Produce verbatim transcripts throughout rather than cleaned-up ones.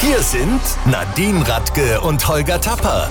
Hier sind Nadine Radke und Holger Tapper.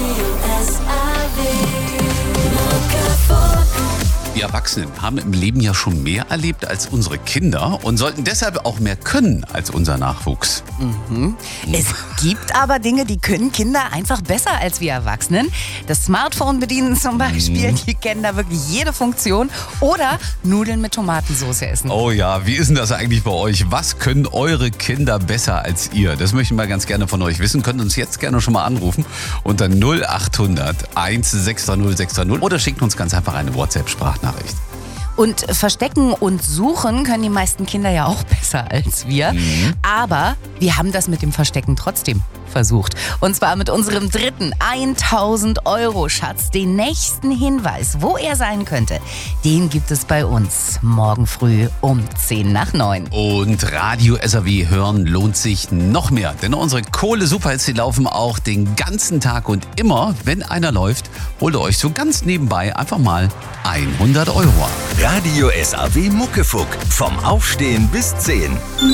Wir Erwachsenen haben im Leben ja schon mehr erlebt als unsere Kinder und sollten deshalb auch mehr können als unser Nachwuchs. Mhm. Es gibt aber Dinge, die können Kinder einfach besser als wir Erwachsenen. Das Smartphone bedienen zum Beispiel, die kennen da wirklich jede Funktion. Oder Nudeln mit Tomatensauce essen. Oh ja, wie ist denn das eigentlich bei euch? Was können eure Kinder besser als ihr? Das möchten wir ganz gerne von euch wissen. Könnt uns jetzt gerne schon mal anrufen unter null acht hundert eins sechs drei null sechs drei null oder schickt uns ganz einfach eine WhatsApp-Sprachnachricht. Und verstecken und suchen können die meisten Kinder ja auch besser als wir. Mhm. Aber wir haben das mit dem Verstecken trotzdem versucht. Und zwar mit unserem dritten tausend Euro Schatz. Den nächsten Hinweis, wo er sein könnte, den gibt es bei uns morgen früh um zehn nach neun. Und Radio S A W hören lohnt sich noch mehr. Denn unsere Kohle-Superhits, die laufen auch den ganzen Tag. Und immer, wenn einer läuft, holt ihr euch so ganz nebenbei einfach mal hundert Euro ab. Radio S A W Muckefuck. Vom Aufstehen bis zehn.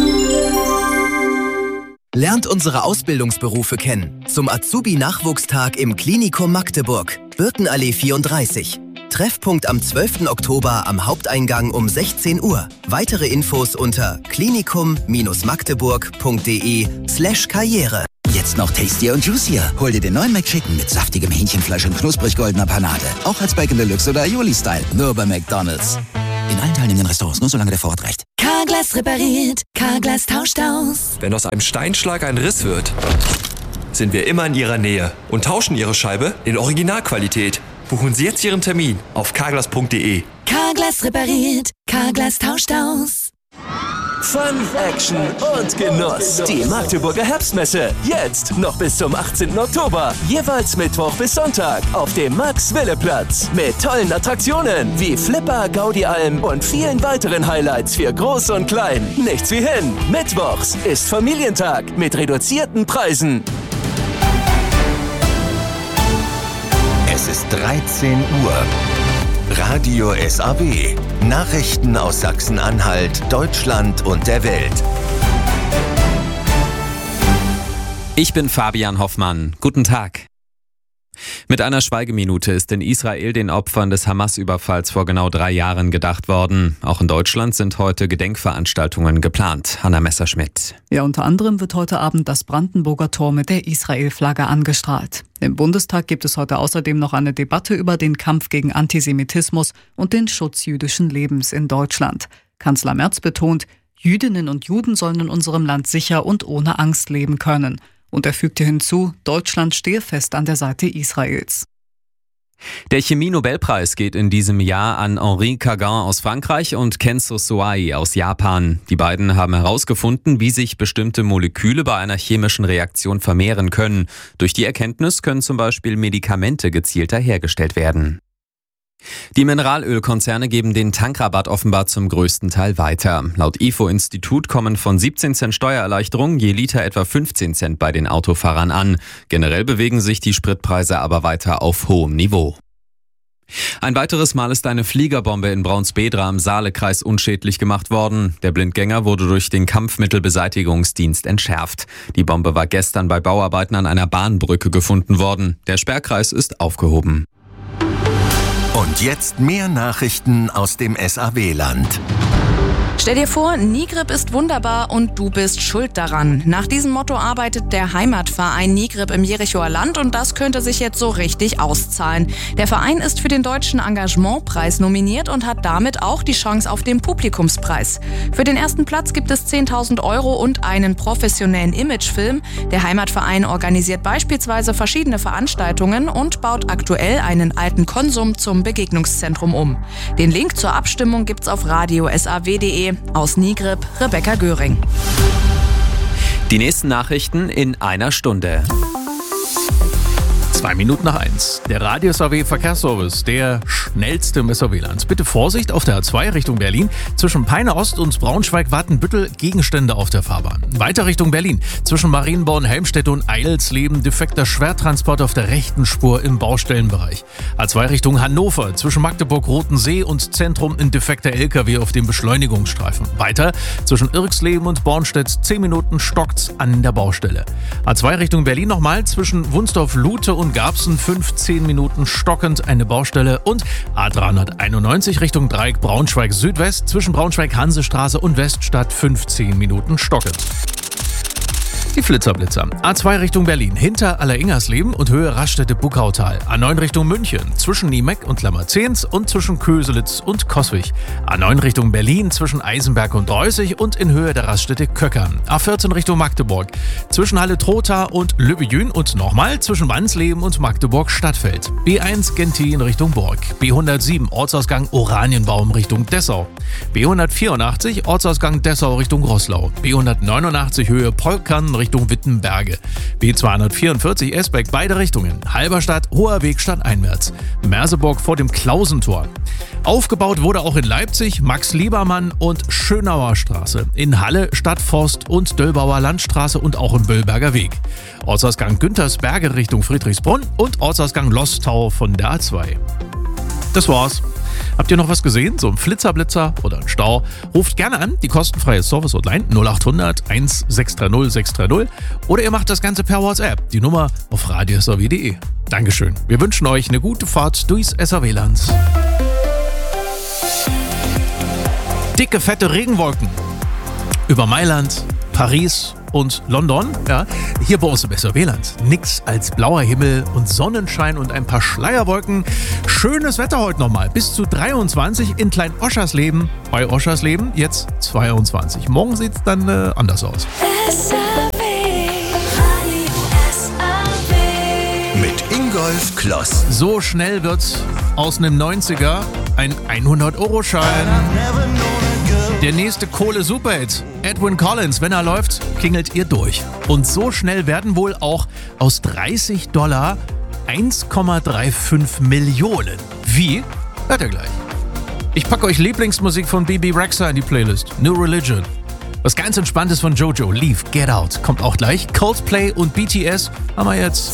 Lernt unsere Ausbildungsberufe kennen. Zum Azubi-Nachwuchstag im Klinikum Magdeburg. Birkenallee vierunddreißig. Treffpunkt am zwölften Oktober am Haupteingang um sechzehn Uhr. Weitere Infos unter klinikum-magdeburg.de slash Karriere. Jetzt noch tastier und juicier. Hol dir den neuen McChicken mit saftigem Hähnchenfleisch und knusprig goldener Panade. Auch als Bacon Deluxe oder Aioli-Style. Nur bei McDonald's. In allen teilnehmenden Restaurants, nur solange der Vorrat reicht. Carglass repariert, Carglass tauscht aus. Wenn aus einem Steinschlag ein Riss wird, sind wir immer in Ihrer Nähe und tauschen Ihre Scheibe in Originalqualität. Buchen Sie jetzt Ihren Termin auf carglass punkt de. Carglass repariert, Carglass tauscht aus. Fun, Action und Genuss. Die Magdeburger Herbstmesse. Jetzt noch bis zum achtzehnten Oktober. Jeweils Mittwoch bis Sonntag auf dem Max-Wille-Platz. Mit tollen Attraktionen wie Flipper, Gaudi-Alm und vielen weiteren Highlights für Groß und Klein. Nichts wie hin. Mittwochs ist Familientag mit reduzierten Preisen. Es ist dreizehn Uhr. Radio S A W. Nachrichten aus Sachsen-Anhalt, Deutschland und der Welt. Ich bin Fabian Hoffmann. Guten Tag. Mit einer Schweigeminute ist in Israel den Opfern des Hamas-Überfalls vor genau drei Jahren gedacht worden. Auch in Deutschland sind heute Gedenkveranstaltungen geplant. Hanna Messerschmidt. Ja, unter anderem wird heute Abend das Brandenburger Tor mit der Israel-Flagge angestrahlt. Im Bundestag gibt es heute außerdem noch eine Debatte über den Kampf gegen Antisemitismus und den Schutz jüdischen Lebens in Deutschland. Kanzler Merz betont, Jüdinnen und Juden sollen in unserem Land sicher und ohne Angst leben können. Und er fügte hinzu, Deutschland stehe fest an der Seite Israels. Der Chemie-Nobelpreis geht in diesem Jahr an Henri Cagin aus Frankreich und Kenzo Soai aus Japan. Die beiden haben herausgefunden, wie sich bestimmte Moleküle bei einer chemischen Reaktion vermehren können. Durch die Erkenntnis können zum Beispiel Medikamente gezielter hergestellt werden. Die Mineralölkonzerne geben den Tankrabatt offenbar zum größten Teil weiter. Laut I F O-Institut kommen von siebzehn Cent Steuererleichterung je Liter etwa fünfzehn Cent bei den Autofahrern an. Generell bewegen sich die Spritpreise aber weiter auf hohem Niveau. Ein weiteres Mal ist eine Fliegerbombe in Braunsbedra im Saalekreis unschädlich gemacht worden. Der Blindgänger wurde durch den Kampfmittelbeseitigungsdienst entschärft. Die Bombe war gestern bei Bauarbeiten an einer Bahnbrücke gefunden worden. Der Sperrkreis ist aufgehoben. Und jetzt mehr Nachrichten aus dem S A W-Land. Stell dir vor, Nigrip ist wunderbar und du bist schuld daran. Nach diesem Motto arbeitet der Heimatverein Nigrip im Jerichoer Land und das könnte sich jetzt so richtig auszahlen. Der Verein ist für den Deutschen Engagementpreis nominiert und hat damit auch die Chance auf den Publikumspreis. Für den ersten Platz gibt es zehntausend Euro und einen professionellen Imagefilm. Der Heimatverein organisiert beispielsweise verschiedene Veranstaltungen und baut aktuell einen alten Konsum zum Begegnungszentrum um. Den Link zur Abstimmung gibt's auf radio s a w punkt de. Aus Nigrip, Rebecca Göring. Die nächsten Nachrichten in einer Stunde. Zwei Minuten nach eins. Der Radio S A W Verkehrsservice, der schnellste im S A W-Land. Bitte Vorsicht auf der A zwei Richtung Berlin. Zwischen Peine Ost und Braunschweig-Watenbüttel Gegenstände auf der Fahrbahn. Weiter Richtung Berlin. Zwischen Marienborn, Helmstedt und Eidelsleben defekter Schwertransport auf der rechten Spur im Baustellenbereich. A zwei Richtung Hannover. Zwischen Magdeburg, Rotensee und Zentrum ein defekter L K W auf dem Beschleunigungsstreifen. Weiter zwischen Irksleben und Bornstedt zehn Minuten stockt's an der Baustelle. A zwei Richtung Berlin nochmal. Zwischen Wunsdorf-Lute und Garbsen fünfzehn Minuten stockend eine Baustelle und A dreihunderteinundneunzig Richtung Dreieck Braunschweig Südwest zwischen Braunschweig-Hansestraße und Weststadt fünfzehn Minuten stockend. Die Flitzerblitzer. A zwei Richtung Berlin, hinter Alleringersleben und Höhe Raststätte-Buckautal. A neun Richtung München, zwischen Niemeck und Lammerzehns und zwischen Köselitz und Coswig. A neun Richtung Berlin, zwischen Eisenberg und Dreußig und in Höhe der Raststätte Köckern. A vierzehn Richtung Magdeburg, zwischen Halle-Trotha und Lübbejün und nochmal zwischen Wansleben und Magdeburg-Stadtfeld. B eins Gentin Richtung Burg. B hundertsieben Ortsausgang Oranienbaum Richtung Dessau. B hundertvierundachtzig Ortsausgang Dessau Richtung Roßlau. B hundertneunundachtzig Höhe Polkern Richtung Richtung Wittenberge. B zweihundertvierundvierzig Esbeck beide Richtungen. Halberstadt, Hoher Weg stadteinwärts. Merseburg vor dem Klausentor. Aufgebaut wurde auch in Leipzig, Max-Liebermann und Schönauer Straße. In Halle, Stadtforst und Döllbauer Landstraße und auch im Böllberger Weg. Ortsausgang Güntersberge Richtung Friedrichsbrunn und Ortsausgang Lostau von der A zwei. Das war's. Habt ihr noch was gesehen? So ein Flitzerblitzer oder ein Stau? Ruft gerne an, die kostenfreie Service-Hotline null acht hundert sechs drei null sechs drei null oder ihr macht das Ganze per WhatsApp. Die Nummer auf radio s a w punkt de. Dankeschön. Wir wünschen euch eine gute Fahrt durchs S A W-Land. Dicke, fette Regenwolken über Mailand, Paris und London, ja, hier bei uns im S A W-Land. Nix als blauer Himmel und Sonnenschein und ein paar Schleierwolken. Schönes Wetter heute nochmal. Bis zu dreiundzwanzig in Klein-Oschersleben. Bei Oschersleben jetzt zweiundzwanzig. Morgen sieht's dann äh, anders aus. S A W, Radio S A W. Mit Ingolf Kloss. So schnell wird aus einem neunziger ein hundert-Euro-Schein. Der nächste Kohle-Superhit, Edwyn Collins, wenn er läuft, klingelt ihr durch. Und so schnell werden wohl auch aus dreißig Dollar eins Komma fünfunddreißig Millionen. Wie? Hört ihr gleich. Ich packe euch Lieblingsmusik von B B Rexha in die Playlist. New Religion. Was ganz Entspanntes von Jojo, Leave, Get Out. Kommt auch gleich. Coldplay und B T S haben wir jetzt.